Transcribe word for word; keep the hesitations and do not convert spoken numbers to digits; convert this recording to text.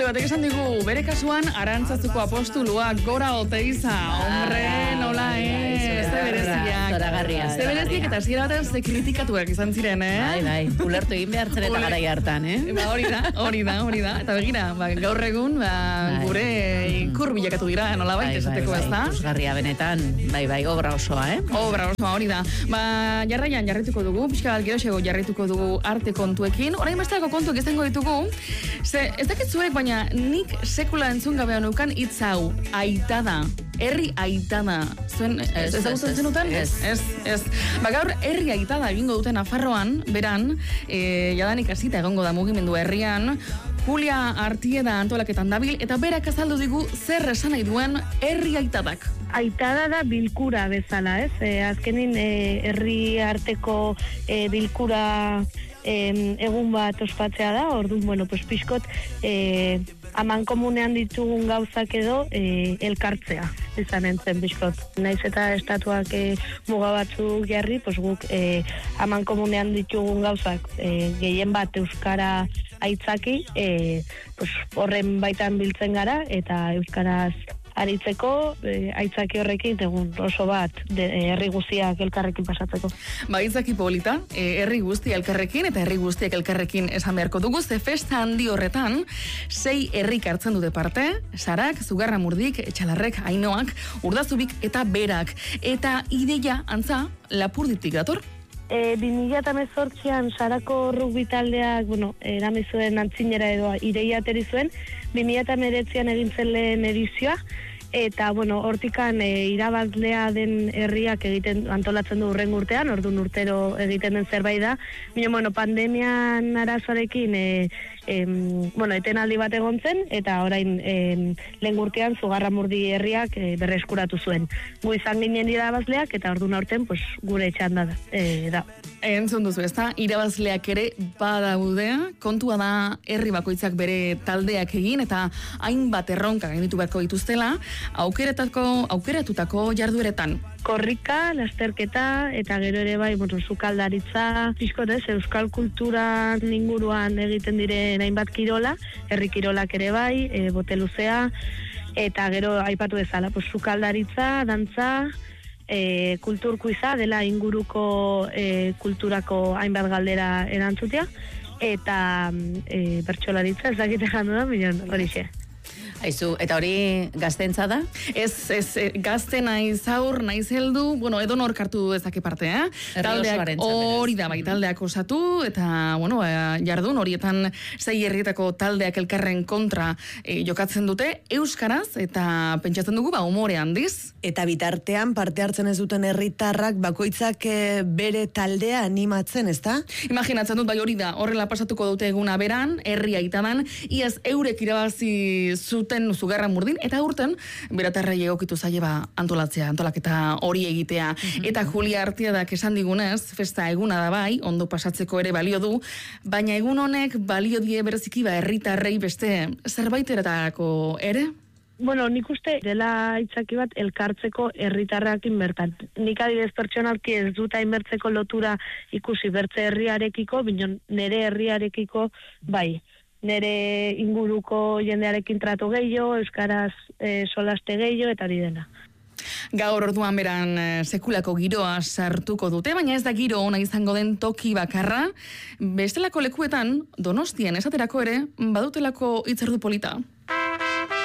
entzule batek esan digu, bere kasuan Arantzazuko apostulua Gora Oteiza. Hombre, nola, eh? Ze bereziak. Zoragarria. Ze bereziak eta zira batean ze kritikatuak izan ziren, eh? Bai, bai, ulertu egin behar zen eta garai hartan, eh? Ba, hori da, hori da, hori da. Eta begira, ba, gaur egun, ba, gure ikur bilakatu dira, nola baita esateko ez da? Ikusgarria benetan, bai, bai, obra osoa, eh? Obra osoa, hori da. Ba, jarraian jarrituko dugu, pixka bat geroxego jarrituko dugu arte kontuekin. Orain bestelako kontuak izango ditugu, ze, ez dakit zuek, baina nik sekula entzun gabean neukan hitz hau, aitada. Herri aitada. Zuen, ez ez ez zenuten? Ez, ez, ez. Ba, gaur herri aitada egingo duten Nafarroan, beran, e, jadanik hasita egongo da mugimendu herrian, Julia Artieda antolaketan dabil, eta berak azaldu digu zer esan nahi duen herri aitadak. Aitada da bilkura bezala, ez? E, azkenin e, herri arteko e, bilkura e, egun bat ospatzea da, orduan, bueno, pues pixkot, e, aman komunean ditugun gauzak edo e, elkartzea, izan entzen pixkot. Naiz eta estatuak e, muga batzuk jarri, pues guk e, aman komunean ditugun gauzak e, gehien bat euskara aitzaki, e, pues horren baitan biltzen gara, eta euskaraz aritzeko, e, aitzaki horrekin, egun oso bat, de, e, herri guztiak elkarrekin pasatzeko. Ba, aitzaki polita, e, herri guzti elkarrekin, eta herri guztiak elkarrekin esan beharko dugu, ze festa handi horretan, sei herrik hartzen dute parte, Sarak, Zugarramurdik, Etxalarrek, Ainoak, Urdazubik eta Berak. Eta ideia, antza, Lapurditik dator. E, bi mila hemezortzian Sarako rugby taldeak, bueno, erami zuen antzinera edo ideia ateri zuen, bi mila hemeretzian egin zen lehen edizioa, eta, bueno, hortikan e, irabazlea den herriak egiten antolatzen du urren urtean, orduan urtero egiten den zerbait da, baina, bueno, pandemian arazoarekin, e, em, bueno, etenaldi bat egon zen, eta orain em, lehen urtean Zugarramurdi herriak e, berreskuratu zuen. Gu izan ginen irabazleak, eta orduan aurten, pues, gure txanda da. E, da. Entzun duzu, ez da, irabazleak ere badaudea, kontua da herri bakoitzak bere taldeak egin, eta hainbat erronka gainditu beharko dituztela, aukeretako, aukeratutako jardueretan. Korrika, lasterketa, eta gero ere bai, bueno, sukaldaritza, pixkot ez, euskal kulturan inguruan egiten diren hainbat kirola, herri kirolak ere bai, e, bote luzea, eta gero aipatu bezala, pues, sukaldaritza, dantza, e, kulturkuiza, dela inguruko e, kulturako hainbat galdera erantzutea, eta e, bertsolaritza, ez dakite jandu da, minon, horixe. Aizu, eta hori gaztentza da? Ez, ez, gazte naiz aur, naiz heldu, bueno, edo nork hartu dezake parte, eh? Taldeak hori da, bai, taldeak osatu, eta, bueno, jardun, horietan sei herrietako taldeak elkarren kontra e, jokatzen dute, euskaraz, eta pentsatzen dugu, ba, umore handiz. Eta bitartean parte hartzen ez duten herritarrak bakoitzak e, bere taldea animatzen, ezta? Imaginatzen dut, bai, hori da, horrela pasatuko dute eguna beran, herri aitadan, iaz eurek irabazi zuten Zugarramurdin, eta urten beratarrei egokitu zaie ba antolatzea, antolaketa hori egitea. Mm-hmm. Eta Julia Artiadak esan digunez, festa eguna da bai, ondo pasatzeko ere balio du, baina egun honek balio die bereziki ba herritarrei beste zerbaitetarako ere? Bueno, nik uste dela itzaki bat elkartzeko herritarrakin bertan. Nik adibidez pertsonalki ez dut hainbertzeko lotura ikusi bertze herriarekiko, baina nere herriarekiko bai. Nere inguruko jendearekin tratu gehiago, euskaraz e, solaste gehiago, eta hori dena. Gaur orduan beran sekulako giroa sartuko dute, baina ez da giro ona izango den toki bakarra. Bestelako lekuetan, Donostian esaterako ere, badutelako hitzordu polita.